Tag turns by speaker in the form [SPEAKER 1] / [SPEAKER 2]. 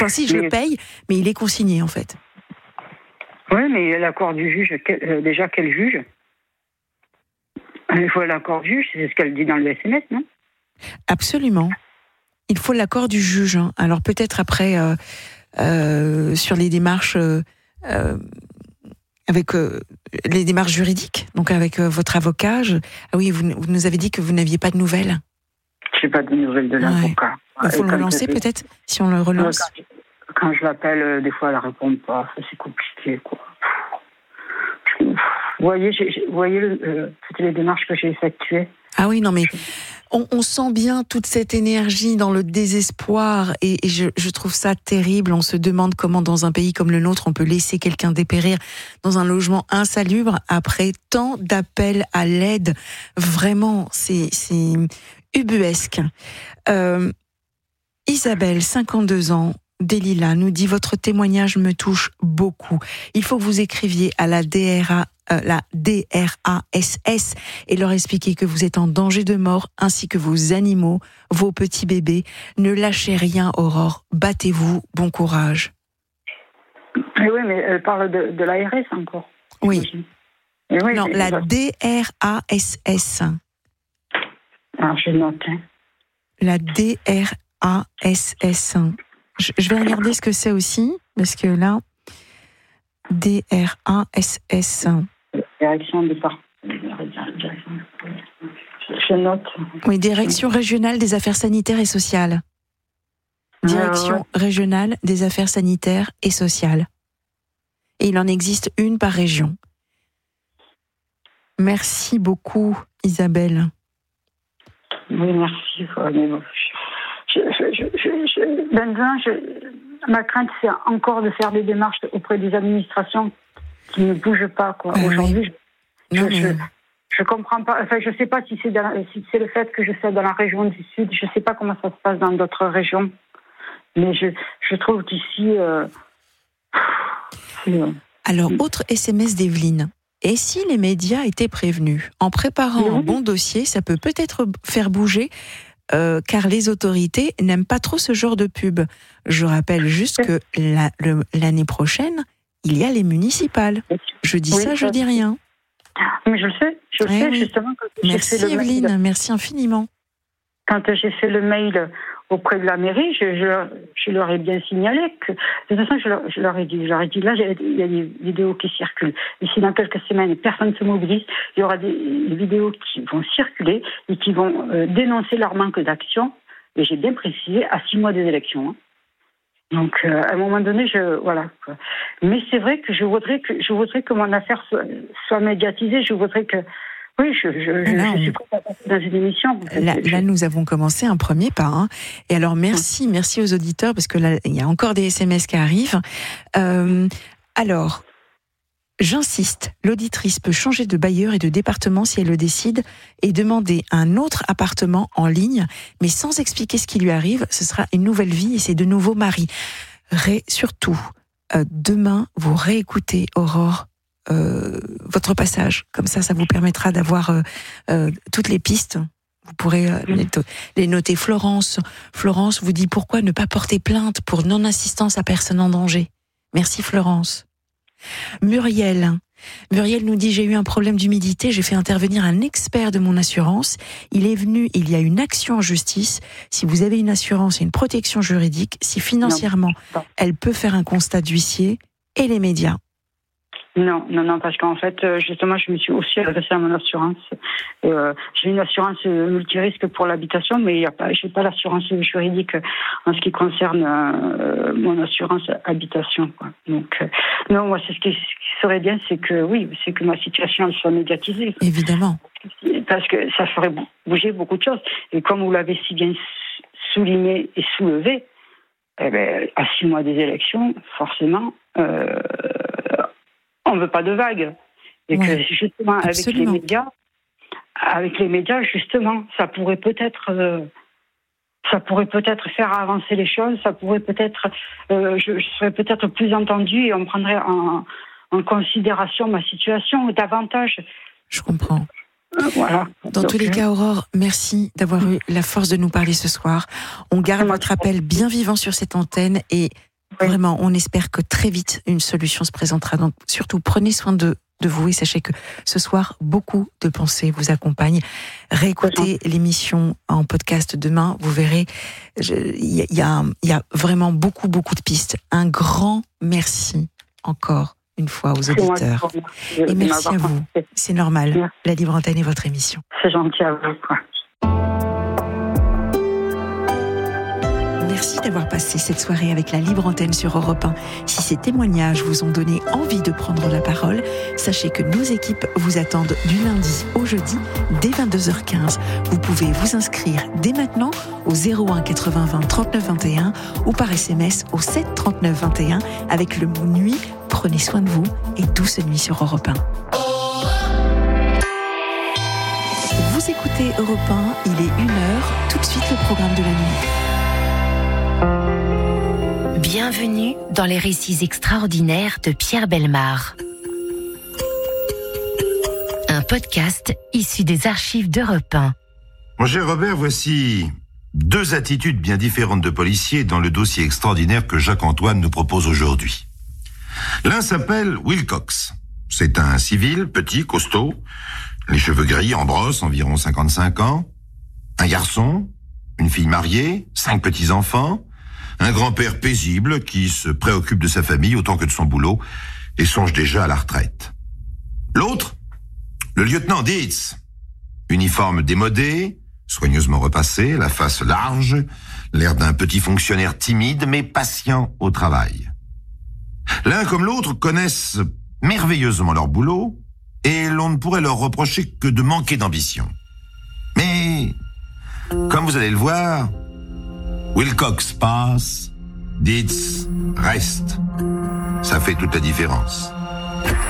[SPEAKER 1] Enfin, si, je le paye, mais il est consigné, en fait.
[SPEAKER 2] Oui, mais l'accord du juge, déjà, quel juge? Il faut l'accord du juge, c'est ce qu'elle dit dans le SMS, non?
[SPEAKER 1] Absolument. Il faut l'accord du juge. Alors, peut-être après, sur les démarches... avec les démarches juridiques, donc avec votre avocat. Ah oui, vous nous avez dit que vous n'aviez pas de nouvelles.
[SPEAKER 2] Je n'ai pas de nouvelles de l'avocat.
[SPEAKER 1] Il faut le relancer peut-être, si on le relance.
[SPEAKER 2] Quand je l'appelle, des fois, elle ne répond pas. C'est compliqué, quoi. Vous voyez, c'était les démarches que j'ai effectuées.
[SPEAKER 1] Ah oui, non mais on sent bien toute cette énergie dans le désespoir et je trouve ça terrible. On se demande comment dans un pays comme le nôtre on peut laisser quelqu'un dépérir dans un logement insalubre après tant d'appels à l'aide. Vraiment, c'est ubuesque. Isabelle, 52 ans, des Lilas, nous dit: votre témoignage me touche beaucoup. Il faut que vous écriviez à la DRASS et leur expliquer que vous êtes en danger de mort, ainsi que vos animaux, vos petits bébés. Ne lâchez rien, Aurore. Battez-vous. Bon courage.
[SPEAKER 2] Oui, mais elle parle de l'ARS encore.
[SPEAKER 1] Oui.
[SPEAKER 2] Oui,
[SPEAKER 1] non, la DRASS.
[SPEAKER 2] Alors, je note.
[SPEAKER 1] La DRASS. Je vais regarder ce que c'est aussi, parce que là, DRASS.
[SPEAKER 2] Direction de part. Je note.
[SPEAKER 1] Oui, Direction régionale des affaires sanitaires et sociales. Direction régionale des affaires sanitaires et sociales. Et il en existe une par région. Merci beaucoup, Isabelle.
[SPEAKER 2] Oui, merci. Ma crainte, c'est encore de faire des démarches auprès des administrations qui ne bougent pas, quoi. Aujourd'hui, je comprends pas. Enfin, je sais pas si c'est le fait que je sois dans la région du Sud. Je sais pas comment ça se passe dans d'autres régions, mais je trouve qu'ici.
[SPEAKER 1] Alors, autre SMS d'Evelyne. Et si les médias étaient prévenus? En préparant un bon dossier, ça peut-être faire bouger. Car les autorités n'aiment pas trop ce genre de pub. Je rappelle juste que l'année prochaine, il y a les municipales. Je dis ça, je dis rien.
[SPEAKER 2] Mais je le sais, justement.
[SPEAKER 1] Merci Evelyne, merci infiniment.
[SPEAKER 2] Quand j'ai fait le mail auprès de la mairie, je leur ai bien signalé que, de toute façon, je leur ai dit, là, il y a des vidéos qui circulent. Et si dans quelques semaines, personne ne se mobilise, il y aura des vidéos qui vont circuler et qui vont dénoncer leur manque d'action. Et j'ai bien précisé, à 6 mois des élections. Hein. Donc, à un moment donné, voilà. Quoi. Mais c'est vrai que je voudrais que mon affaire soit médiatisée. Je voudrais que, oui, je suis prête à passer dans une émission.
[SPEAKER 1] Là, nous avons commencé un premier pas. Hein. Et alors, merci aux auditeurs, parce que là, il y a encore des SMS qui arrivent. Alors, j'insiste, l'auditrice peut changer de bailleur et de département si elle le décide et demander un autre appartement en ligne, mais sans expliquer ce qui lui arrive. Ce sera une nouvelle vie et c'est de nouveaux maris. Surtout, demain, vous réécoutez, Aurore, votre passage. Comme ça vous permettra d'avoir toutes les pistes. Vous pourrez les noter. Florence vous dit: pourquoi ne pas porter plainte pour non-assistance à personne en danger? Merci Florence. Muriel nous dit: j'ai eu un problème d'humidité, j'ai fait intervenir un expert de mon assurance. Il est venu, il y a une action en justice. Si vous avez une assurance et une protection juridique, si financièrement elle peut faire un constat d'huissier, et les médias.
[SPEAKER 2] Non, parce qu'en fait, justement, je me suis aussi adressée à mon assurance. J'ai une assurance multirisque pour l'habitation, mais j'ai pas l'assurance juridique en ce qui concerne mon assurance habitation, quoi. Donc, non, moi, c'est ce qui serait bien, c'est que ma situation elle soit médiatisée.
[SPEAKER 1] Évidemment.
[SPEAKER 2] Parce que ça ferait bouger beaucoup de choses. Et comme vous l'avez si bien souligné et soulevé, à 6 mois des élections, forcément, on ne veut pas de vagues. Et que justement, avec les médias, justement, ça pourrait peut-être faire avancer les choses, ça pourrait peut-être, je serais peut-être plus entendue et on prendrait en considération ma situation davantage.
[SPEAKER 1] Je comprends.
[SPEAKER 2] Voilà.
[SPEAKER 1] Dans tous les cas, Aurore, merci d'avoir eu la force de nous parler ce soir. On garde votre appel bien vivant sur cette antenne et
[SPEAKER 2] Oui.
[SPEAKER 1] Vraiment, on espère que très vite une solution se présentera. Donc surtout, prenez soin de vous et sachez que ce soir, beaucoup de pensées vous accompagnent. Réécoutez l'émission en podcast demain, vous verrez, il y a vraiment beaucoup de pistes. Un grand merci encore une fois aux auditeurs. Et merci à vous. C'est normal.
[SPEAKER 2] Merci.
[SPEAKER 1] La Libre Antenne est votre émission.
[SPEAKER 2] C'est gentil à vous, quoi.
[SPEAKER 1] Merci d'avoir passé cette soirée avec la Libre Antenne sur Europe 1. Si ces témoignages vous ont donné envie de prendre la parole, sachez que nos équipes vous attendent du lundi au jeudi dès 22h15. Vous pouvez vous inscrire dès maintenant au 01 80 20 39 21 ou par SMS au 7 39 21 avec le mot nuit. Prenez soin de vous et douce nuit sur Europe 1. Vous écoutez Europe 1, il est 1h, tout de suite le programme de la nuit.
[SPEAKER 3] Bienvenue dans les récits extraordinaires de Pierre Bellemare. Un podcast issu des archives d'Europe 1.
[SPEAKER 4] Mon cher Robert, voici 2 attitudes bien différentes de policiers dans le dossier extraordinaire que Jacques-Antoine nous propose aujourd'hui. L'un s'appelle Wilcox. C'est un civil, petit, costaud, les cheveux gris, en brosse, environ 55 ans. Un garçon, une fille mariée, 5 petits-enfants, un grand-père paisible qui se préoccupe de sa famille autant que de son boulot et songe déjà à la retraite. L'autre, le lieutenant Dietz, uniforme démodé, soigneusement repassé, la face large, l'air d'un petit fonctionnaire timide mais patient au travail. L'un comme l'autre connaissent merveilleusement leur boulot et l'on ne pourrait leur reprocher que de manquer d'ambition. Mais, comme vous allez le voir, Wilcox passe, Dietz reste. Ça fait toute la différence.